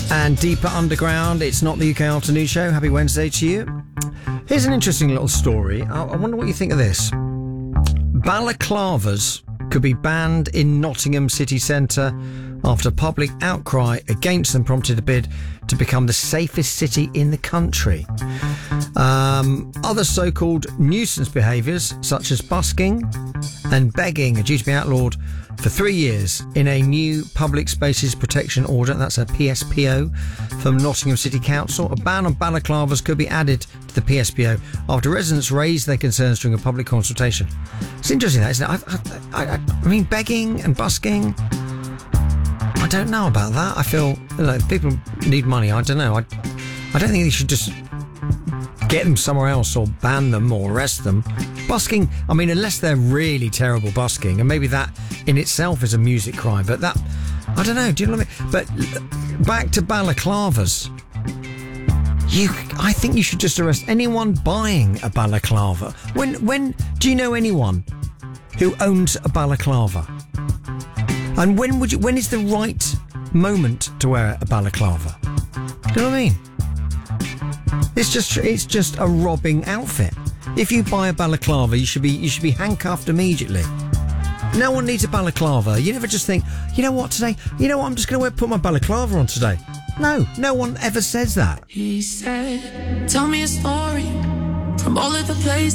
And Deeper Underground. It's not the UK Afternoon Show. Happy Wednesday to you. Here's an interesting little story. I wonder what you think of this. Balaclavas could be banned in Nottingham city centre after public outcry against them prompted a bid to become the safest city in the country. Other so-called nuisance behaviours, such as busking and begging, are due to be outlawed for 3 years in a new Public Spaces Protection Order, that's a PSPO, from Nottingham City Council. A ban on balaclavas could be added to the PSPO after residents raised their concerns during a public consultation. It's interesting, that, isn't it? I mean, begging and busking, I don't know about that. I feel like people need money. I don't know. I don't think they should just get them somewhere else or ban them or arrest them. Busking, I mean, unless they're really terrible busking, and maybe that in itself is a music crime, but that, I don't know, do you know what I mean? But back to balaclavas. I think you should just arrest anyone buying a balaclava. When do you know anyone who owns a balaclava? And when is the right moment to wear a balaclava? Do you know what I mean? It's just a robbing outfit. If you buy a balaclava, you should be handcuffed immediately. No one needs a balaclava. You never just think, you know what, today? You know what, I'm just going to put my balaclava on today. No one ever says that. He said, tell me a story from all of the places